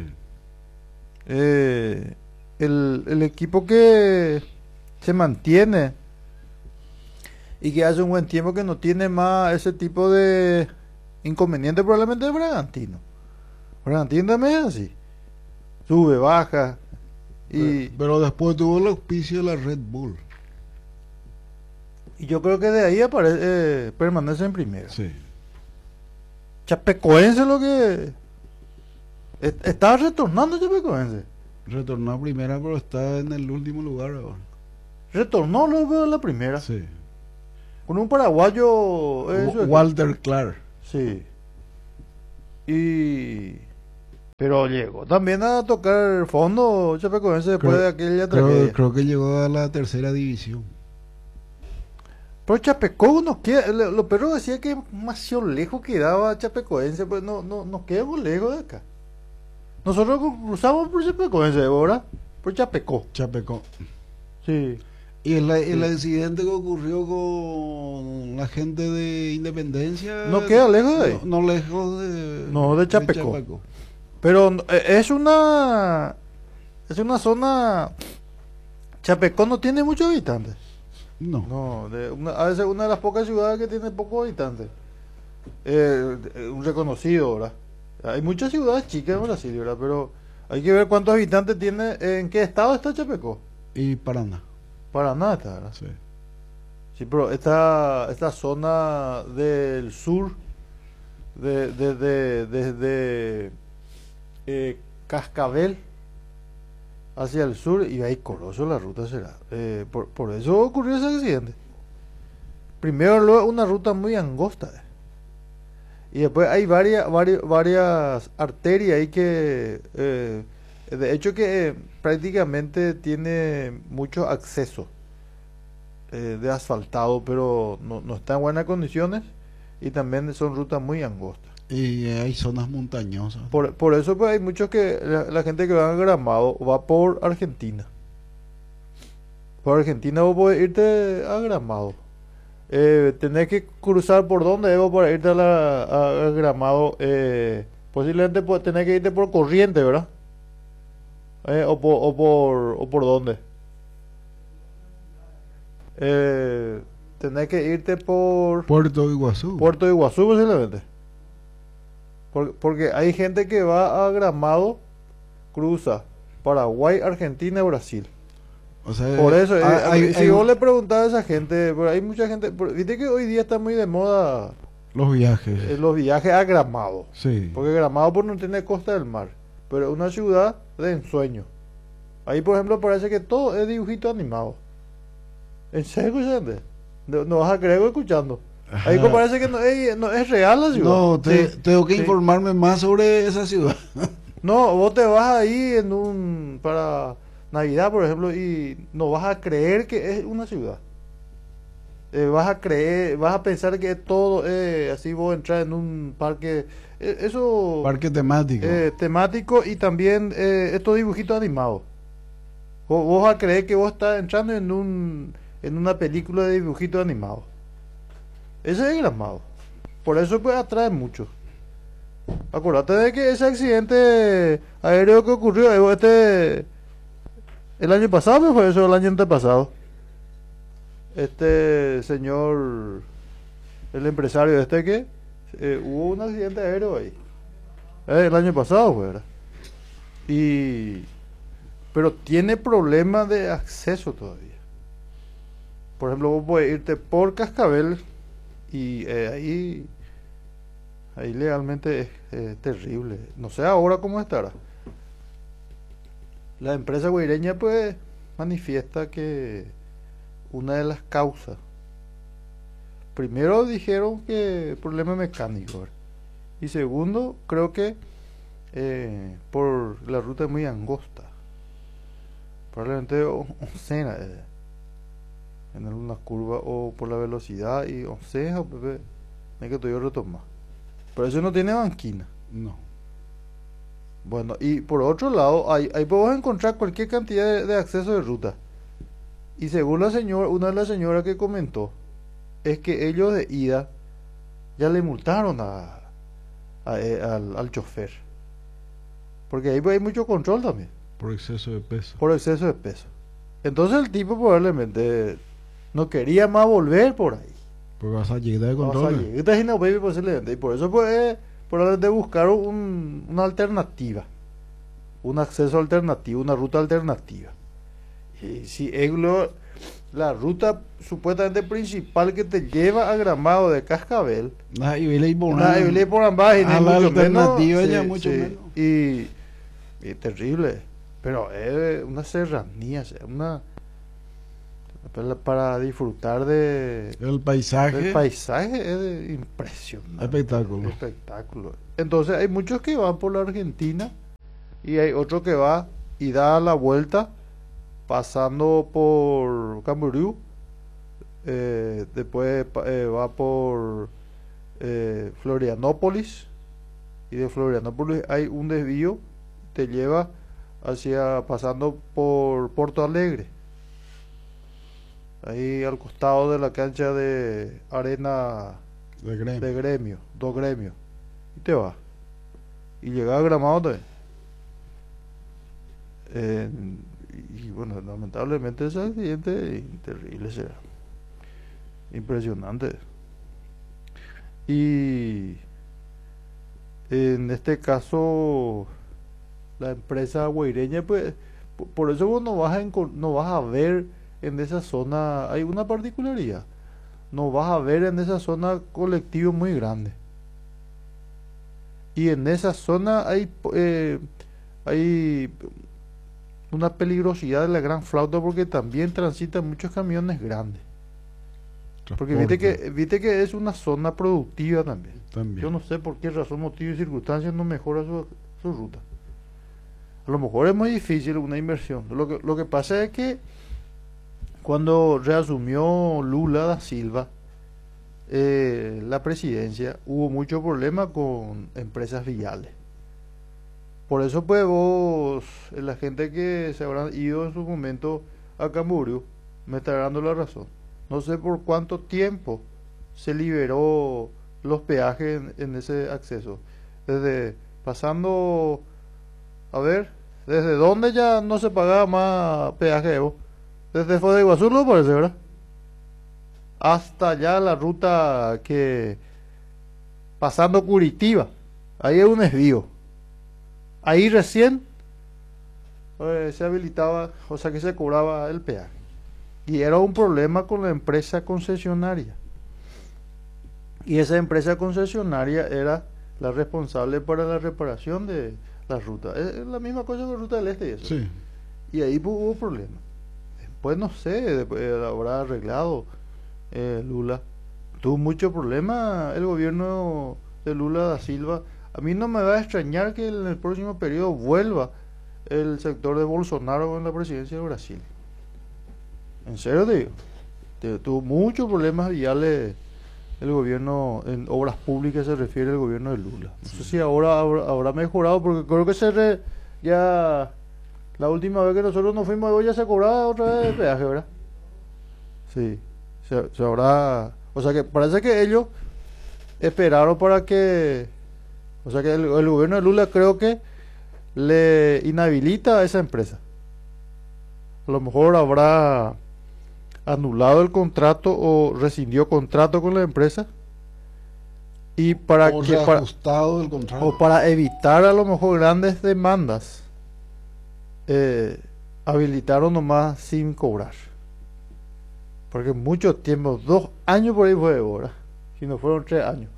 Eh, el, el equipo que se mantiene y que hace un buen tiempo que no tiene más ese tipo de inconveniente probablemente es Bragantino. Bragantino también es así. Sube, baja. Y, Pero, pero después tuvo el auspicio de la Red Bull. y yo creo que de ahí aparece, eh, permanece en primera. Sí. Chapecoense lo que... est- Estaba retornando Chapecoense. Retornó a primera, pero está en el último lugar ahora. Retornó luego a la primera. Sí. Con un paraguayo. Eso es- Walter Clark. Sí. Y. Pero llegó también a tocar fondo Chapecoense después Creo- de aquella Creo, tragedia. creo que llegó a la tercera división. Pero Chapeco nos queda. lo- Los perros decían que demasiado lejos quedaba Chapecoense, pues no, no, nos quedamos lejos de acá. Nosotros cruzamos por Chapecoense, ¿verdad? Por Chapecó. Chapeco. Sí. Y el, el accidente que ocurrió con la gente de Independencia. No queda lejos de ahí. No, no lejos de. No, de Chapeco. Pero eh, es una. Es una zona. Chapecó no tiene muchos habitantes. No. No, de una, a veces una de las pocas ciudades que tiene pocos habitantes. Eh, eh, un reconocido, ¿verdad? Hay muchas ciudades chicas en Brasil, ¿verdad? Pero hay que ver cuántos habitantes tiene. ¿En qué estado está Chapecó? Y Paraná. Paraná está, ¿verdad? Sí. Sí, pero esta, esta zona del sur, de, de, de- desde eh, Cascabel hacia el sur, y ahí Corozo la ruta será. Eh, por, por eso ocurrió ese accidente. Primero, luego, una ruta muy angosta. eh. Y después hay varias, varias, varias arterias ahí que, eh, de hecho, que eh, prácticamente tiene mucho acceso eh, de asfaltado, pero no, no está en buenas condiciones y también son rutas muy angostas. Y hay zonas montañosas. Por, por eso pues hay muchos que la, la gente que va a Gramado va por Argentina. Por Argentina vos podés irte a Gramado. Eh, tenés que cruzar por donde Evo para irte a, la, a, a Gramado. Eh, posiblemente pues, tenés que irte por Corriente, ¿verdad? Eh, o, por, o por o por dónde. Eh, tenés que irte por Puerto Iguazú. Puerto de Iguazú posiblemente. Por- porque hay gente que va a Gramado, cruza Paraguay, Argentina y Brasil. O sea, Por eso, eh, hay- hay- si hay vos le preguntás a esa gente, pero hay mucha gente, por- viste que hoy día está muy de moda los viajes. eh, los viajes a Gramado. Sí. Porque Gramado pues, no tiene costa del mar, pero es una ciudad de ensueño. Ahí, por ejemplo, parece que todo es dibujito animado. ¿En serio, gente? No, no vas a creer escuchando. Ahí Ajá. pues, parece que no es, no es real la ciudad. No, te- Sí, tengo que sí. informarme más sobre esa ciudad. No, vos te vas ahí en un para Navidad, por ejemplo, y no vas a creer que es una ciudad. Eh, vas a creer, vas a pensar que todo es así. Vos entrar en un parque, eh, eso Parque temático. eh, temático y también eh, estos dibujitos animados. Vos, vos vas a creer que vos estás entrando en un en una película de dibujitos animados. Ese es Gramado. Por eso pues atrae mucho. Acuérdate de que ese accidente aéreo que ocurrió eh, este el año pasado, ¿o fue eso el año antepasado? Este señor, el empresario este que eh, hubo un accidente aéreo ahí. Eh, el año pasado, fue, ¿verdad? Y pero tiene problemas de acceso todavía. Por ejemplo, vos puedes irte por Cascabel y eh, ahí ahí legalmente es eh, terrible. No sé ahora cómo estará. La empresa guaireña pues manifiesta que una de las causas, primero dijeron que problema mecánico, ¿verdad? Y segundo, creo que eh, por la ruta es muy angosta, probablemente o- oncena eh, en alguna curva, o por la velocidad y oncena, pepe, hay que todavía retomar. Pero eso no tiene banquina. No. Bueno, y por otro lado, ahí, ahí podemos encontrar cualquier cantidad de, de acceso de ruta. Y según la señora, una de las señoras que comentó, es que ellos de ida ya le multaron a, a- eh, al, al chofer. Porque ahí pues, hay mucho control también, Por exceso de peso. por exceso de peso. Entonces el tipo probablemente no quería más volver por ahí. Porque vas a llegar de Vamos a control. llegar, esta es una baby posiblemente. Y por eso pues probablemente buscar un, una alternativa, un acceso alternativo, una ruta alternativa. Y si es lo- la ruta supuestamente principal que te lleva a Gramado de Cascabel, Nada, y vele y por nada, y le por ambas, y a ni la mucho menos, alternativa ya sí, mucho sí. menos. Y, y terrible. pero es una serranía, o sea, una para, para disfrutar de El paisaje. del paisaje es de- impresionante. Espectáculo. Espectáculo. Entonces hay muchos que van por la Argentina y hay otro que va y da la vuelta pasando por Camboriú, eh, después pa- eh, va por eh, Florianópolis y de Florianópolis hay un desvío, te lleva hacia pasando por Porto Alegre, ahí al costado de la cancha de arena De gremio. de gremio, dos gremios, y te va. Y llega a Gramado también. Eh, y bueno, lamentablemente ese accidente terrible será. Impresionante. Y en este caso, la empresa hueireña, pues, po- por eso vos no vas a, encon- no vas a ver en esa zona, hay una particularidad, no vas a ver en esa zona colectivos muy grandes. Y en esa zona hay, eh, hay una peligrosidad de la gran flauta porque también transitan muchos camiones grandes. Porque viste Transporte que, viste que es una zona productiva también. también. Yo no sé por qué razón, motivo y circunstancias no mejora su, su ruta. A lo mejor es muy difícil una inversión. Lo que, lo que pasa es que cuando reasumió Lula da Silva eh, la presidencia, hubo mucho problema con empresas viales. Por eso pues vos, eh, la gente que se habrán ido en su momento a Camboriú, me está dando la razón. No sé por cuánto tiempo se liberó los peajes en, en ese acceso. Desde pasando, a ver, desde dónde ya no se pagaba más peaje, Evo. Desde Foz de Iguazú, ¿no parece, verdad? Hasta ya la ruta que pasando Curitiba, ahí es un desvío. Ahí recién eh, se habilitaba, o sea que se cobraba el peaje. Y era un problema con la empresa concesionaria. Y esa empresa concesionaria era la responsable para la reparación de la ruta. Es, es la misma cosa con Ruta del Este y eso. Sí. Y ahí pu- hubo problemas. Después no sé, después habrá arreglado eh, Lula. Tuvo mucho problema el gobierno de Lula da Silva. A mí no me va a extrañar que en el próximo periodo vuelva el sector de Bolsonaro en la presidencia de Brasil. En serio te digo. Te- Tuvo muchos problemas viales el gobierno, en obras públicas se refiere el gobierno de Lula. No sé si ahora habrá, habrá mejorado, porque creo que se re- ya la última vez que nosotros nos fuimos hoy ya se cobraba otra vez el peaje, ¿verdad? Sí, se, se habrá, o sea que parece que ellos esperaron para que, o sea que el, el gobierno de Lula creo que le inhabilita a esa empresa. A lo mejor habrá anulado el contrato o rescindió contrato con la empresa y para O que para, reajustado el contrato. o para evitar a lo mejor grandes demandas eh, habilitaron nomás sin cobrar, porque mucho tiempo, dos años por ahí fue ahora, si no fueron tres años,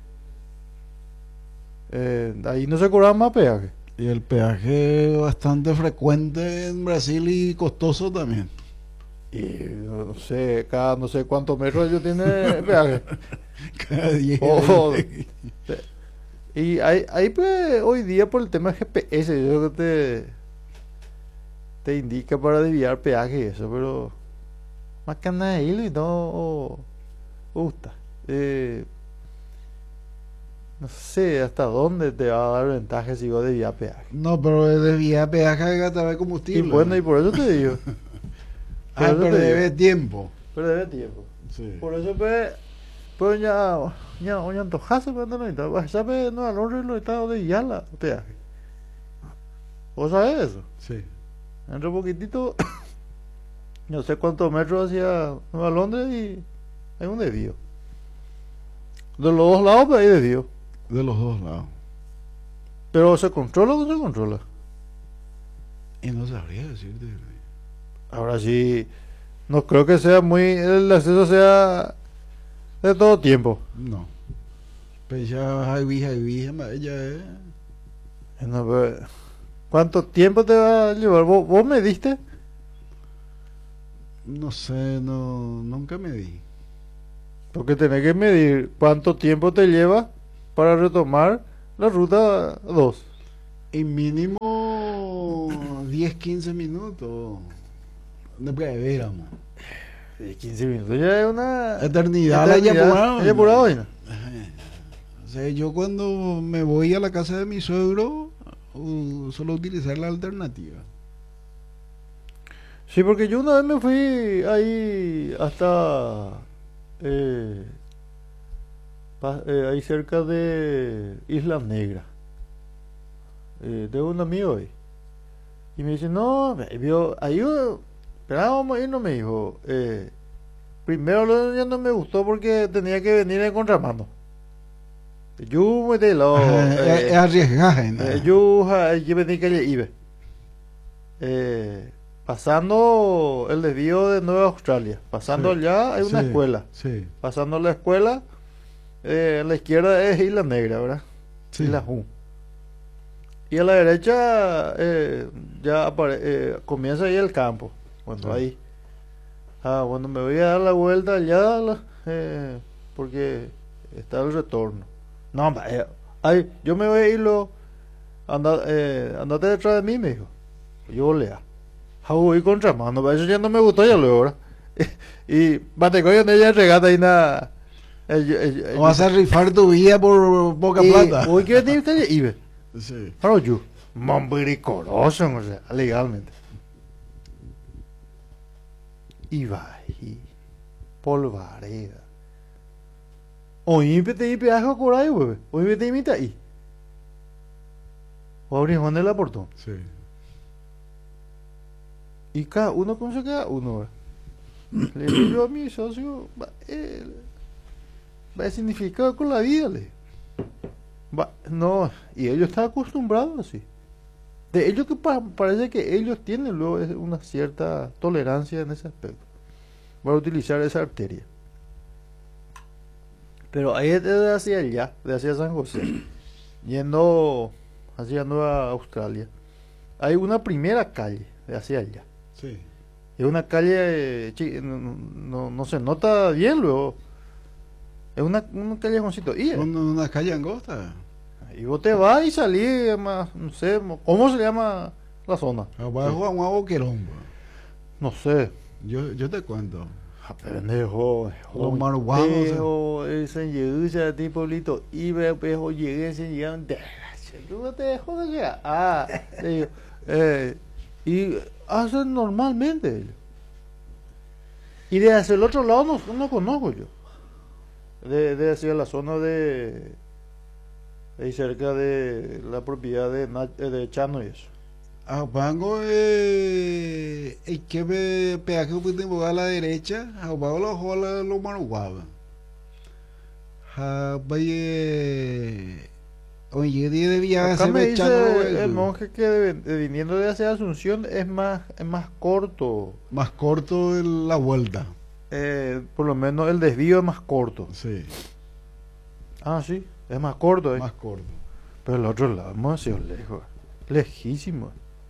eh, ahí no se cobraba más peaje. Y el peaje bastante frecuente en Brasil y costoso también. Y no sé, cada no sé cuántos metros ellos tienen peaje. Cada día. Oh, y ahí, ahí pues, hoy día por el tema de G P S, yo creo que te, te indica para desviar peaje y eso, pero más que nada ahí no gusta. Eh, no sé hasta dónde te va a dar ventaja si vos desvías peaje. No, pero desvía peaje de gastar de Y combustible. bueno, y por eso te digo. Por Ah, eso pero te debe digo. tiempo. Pero debe tiempo. Sí. Por eso pues, pues ya, ya, ya antojazo, pero no necesita. Pues, ¿sabes? No, al orden lo estado de Yala, peaje. ¿Vos sabés eso? Sí. Entra un poquitito, no sé cuántos metros hacia Nueva Londres y hay un desvío. De los dos lados, pues hay desvío. De los dos lados. Pero ¿se controla o no se controla? Y no sabría decirte. Ahora sí, no creo que sea muy, el acceso sea de todo tiempo. No. Pues ya Javi, Javi, ella es. No, pues, ¿Cuánto tiempo te va a llevar? ¿Vos, vos me diste? No sé, no, nunca me di. Porque tenés que medir cuánto tiempo te lleva para retomar la ruta dos. Y mínimo diez, quince minutos. Después de veramos. quince minutos ya es una eternidad. La eternidad. apurado, Ya apurado, ¿no? O sea, yo cuando me voy a la casa de mi suegro, uh, suelo utilizar la alternativa. Sí, porque yo una vez me fui ahí hasta eh, pa- eh, ahí cerca de Isla Negra. Eh, tengo un amigo ahí. Y me dice, no, me vio, ahí yo, espera, vamos a irnos, me dijo. Eh, primero lo ya no me gustó porque tenía que venir en contramano. Yo me de lo Es eh, arriesgaje, ¿no? eh, yo eh, yo venía que le iba. Eh, pasando el desvío de Nueva Australia, pasando Sí, allá hay una sí, escuela. Sí, Pasando la escuela, eh, a la izquierda es Isla Negra, ¿verdad? sí. Isla Ju. Y a la derecha eh, ya apare- eh, comienza ahí el campo. Bueno, Sí. ahí. Ah, bueno, me voy a dar la vuelta allá la- eh, porque está el retorno. No, hombre, eh, ay, yo me voy a irlo. Anda, eh, andate detrás de mí, me dijo. Yo lea. Ah, voy contramano, pero eso ya no me gustó ya luego, ¿verdad? Y bate coño de ella regata y nada. Eh, yo- eh, yo- O vas a rifar tu vida por poca y plata. hoy que venir usted y ve. Sí. Pero yo, mambricoroso, o sea, legalmente. Y va ahí, polvareda. Hoy me te peaje a corar, güey. Hoy me te imita ahí. O abrir Juan de la portón. Sí. Y cada uno con su cada uno, güey. Le digo yo a mi socio, va, eh, va a significar con la vida, le. Va, no, y ellos están acostumbrados así. De ellos que pa- parece que ellos tienen luego es una cierta tolerancia en ese aspecto para utilizar esa arteria. Pero ahí es de hacia allá, de hacia San José, yendo hacia Nueva Australia, hay una primera calle de hacia allá. Sí. Es una calle, eh, chi- no, no, no se nota bien luego. Es una, un callejoncito. Y, Una, una calle angosta. y vos te vas y salís, más, no sé, ¿cómo se llama la zona? Abajo a un boquerón. No sé. Yo, yo te cuento. Ah, pendejo, Los maruanos, pendejo, ese llegué a ti, Pablito, y ve, pejo, llegué, ese llegaron, tú no te dejó de llegar. Ah, le digo, eh, y hacen normalmente ellos. Y de hacia el otro lado no, no conozco yo. De, de hacia la zona de ahí cerca de la propiedad de, Na- eh, de Chano y eso. A Pango, eh, el que ve peaje un poquito a la derecha, a Pango lo jola lo maruguaba. A Valle, oye, día de viaje Acá se me ve dice echando el monje que de- de viniendo de hacia Asunción es más, es más corto. más corto el- la vuelta. Eh, por lo menos el desvío es más corto. Sí, Ah, sí, es más corto. eh. más corto. Pero el otro lado hemos sido lejos. Lejísimo.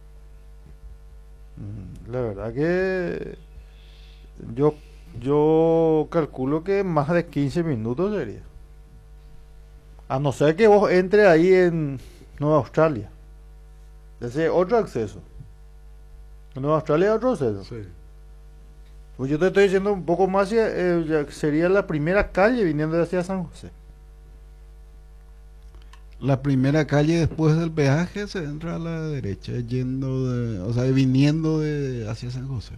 Mm, La verdad que yo, yo calculo que más de quince minutos sería. A no ser que vos entres ahí en Nueva Australia. Ese es otro acceso. En Nueva Australia es otro acceso. Sí. Pues yo te estoy diciendo un poco más, eh, ya sería la primera calle viniendo hacia San José. La primera calle después del peaje se entra a la derecha, yendo de, o sea, viniendo de hacia San José.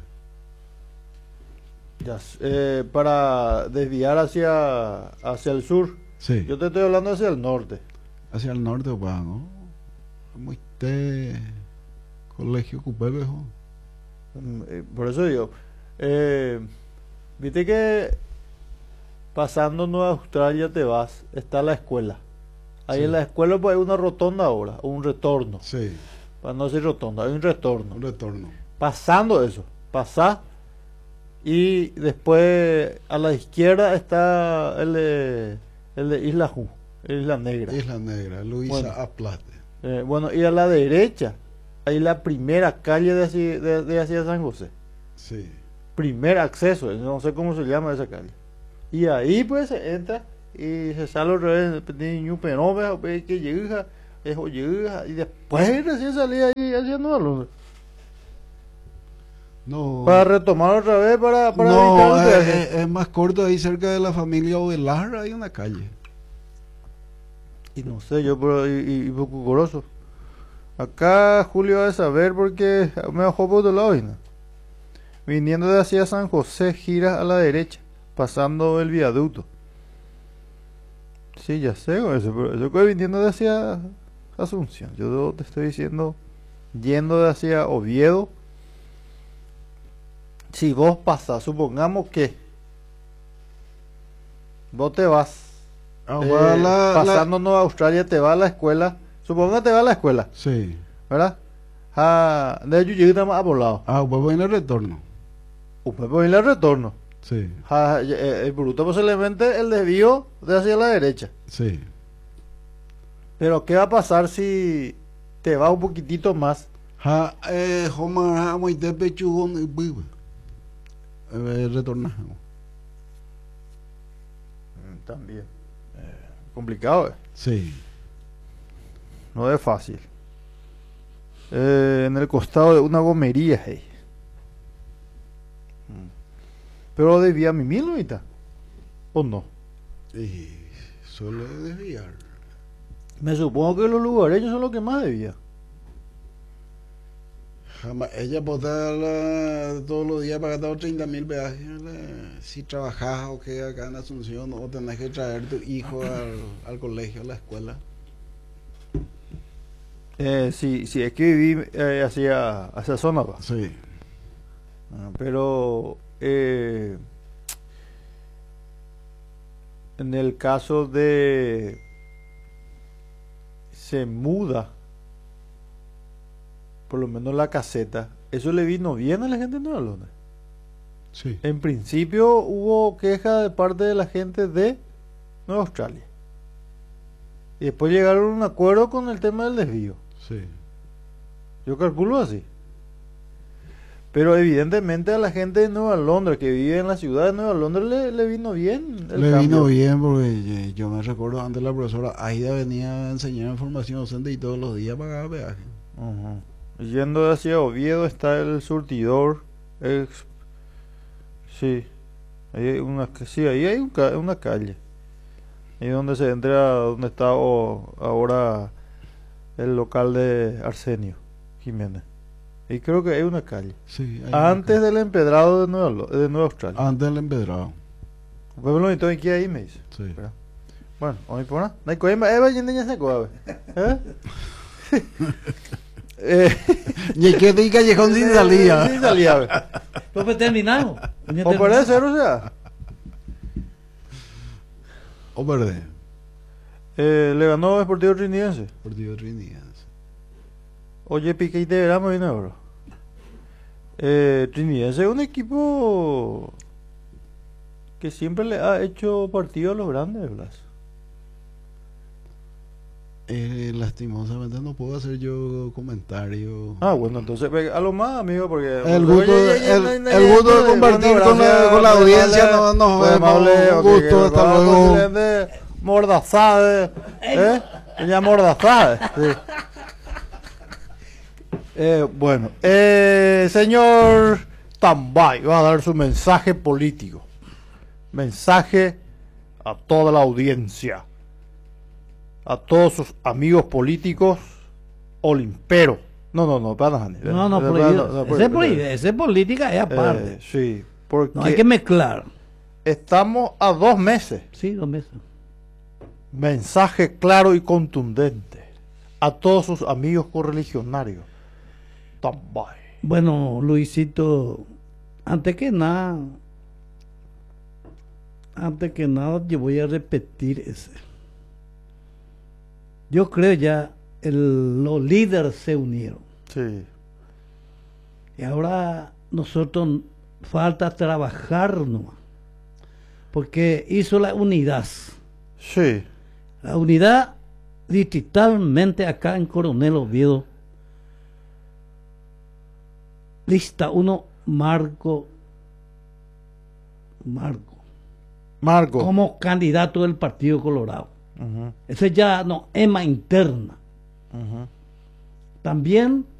Ya, eh, para desviar hacia, hacia el sur. Sí. Yo te estoy hablando hacia el norte. Hacia el norte, pues, ¿no? Como este colegio Cupebejo. Mm, eh, Por eso digo, eh, viste que pasando Nueva Australia te vas, está la escuela. Ahí Sí. en la escuela pues hay una rotonda ahora, o un retorno. Sí, Para no decir rotonda, hay un retorno. un retorno. Pasando eso, pasás y después a la izquierda está el de, el de Isla Ju, Isla Negra. Isla Negra, Luisa Bueno. Aplate. Eh, bueno, y a la derecha Ahí la primera calle de, así- de, de hacia San José. Sí. Primer acceso, no sé cómo se llama esa calle. Y ahí pues se entra y se sale otra vez, niño pero que llega, eso llega, y después recién salía ahí hacia Nueva Londres. No, Para retomar otra vez, para, para no evitar es, ustedes. es- es más corto, ahí cerca de la familia Ovelar hay una calle. Y no sé, yo por y, y, y por Cucoroso. Acá Julio va a saber porque me bajó por otro lado. ¿Y no? Viniendo de hacia San José, gira a la derecha, pasando el viaducto. Sí, ya sé, güey, eso, pero yo estoy viniendo de hacia Asunción. Yo te estoy diciendo, yendo de hacia Oviedo. Si vos pasás, supongamos que vos te vas Ah, eh, va la- la- pasando Nueva Australia, te va a la escuela, suponga que te va a la escuela, Sí. ¿verdad? Ah, de hecho llega a poblado. Ah, vuelvo en el retorno. Usted puede ir al retorno. Sí, Ah, eh, el bruto posiblemente el desvío de hacia la derecha. sí. Pero ¿qué va a pasar si te va un poquitito más? Ha, eh, Homa, ha, muy de pechugón, y vive. Eh, retornamos. También. Eh, complicado, eh. Sí. No es fácil. Eh, en el costado de una gomería, hey. Pero debía mi mil ahorita. ¿O no? Y suele desviar. Me supongo que los lugareños son los que más debía. Jamás, ella bota todos los días para gastar treinta mil peajes. la- Si trabajas o que acá en Asunción o tenés que traer tu hijo al, al colegio, a la escuela. Eh, sí, sí, es que viví eh, hacia, hacia zona, va. Sí. Ah, pero eh, en el caso de se muda, por lo menos la caseta, eso le vino bien a la gente de Nueva Londres. Sí. En principio hubo queja de parte de la gente de Nueva Australia. Y después llegaron a un acuerdo con el tema del desvío. Sí. Yo calculo así. Pero evidentemente a la gente de Nueva Londres que vive en la ciudad de Nueva Londres le, le vino bien el Le cambio. vino bien porque eh, yo me recuerdo antes la profesora Aida venía a enseñar información docente y todos los días pagaba peaje. Ujú. Yendo hacia Oviedo está el surtidor. ex- Sí. Ahí hay una, sí, ahí hay un ca- una calle. Ahí donde se entra, donde está o- ahora el local de Arsenio Jiménez. Y creo que hay una calle. Sí, hay Antes una del empedrado de Nueva, Lo- de Nueva Australia. ca- antes del empedrado. Pues lo necesito aquí ahí me dice. Sí. Espera. Bueno, hoy por nada. No hay coima, eh, vaya, niña, se coa, ¿eh? Eh, Y que te callejón sin salida. Sin salida, ve. Pues terminamos. O puede ser, o sea. O verde. Eh, le ganó Sportivo Trinidense. Partido Trinidad. Oye, pique y te verá, me viene ahora. Eh, Trinidense es un equipo que siempre le ha hecho partido a los grandes, Blas. Eh, lastimosamente no puedo hacer yo comentario. Ah, bueno, entonces ve, a lo más, amigo, porque El porque- gusto, oye, oye, el, no hay- no el hay- gusto de no, compartir bueno, con la, gracias, con la muy audiencia. amable, No, nos muy vemos. amable, Un ok, gusto, que hasta vamos luego. a de Mordazade, ¿eh? Ella Mordazade, sí. Eh, bueno, eh, señor Tambay va a dar su mensaje político. Mensaje a toda la audiencia, a todos sus amigos políticos, Olimpero. No, no, no, para nada. No, no, prohibido. Ese es prohibido, ese es política, es aparte. Eh, sí, porque No hay que mezclar. estamos a dos meses. Sí, dos meses. Mensaje claro y contundente a todos sus amigos correligionarios. Tambay. Bueno, Luisito, antes que nada, antes que nada, yo voy a repetir ese. Yo creo ya el, los líderes se unieron. Sí. Y ahora nosotros falta trabajar nomás. Porque hizo la unidad. Sí. La unidad distritalmente acá en Coronel Oviedo Lista uno, Marco. Marco. Marco. Como candidato del Partido Colorado. Uh-huh. Ese ya no, EMA interna. Uh-huh. También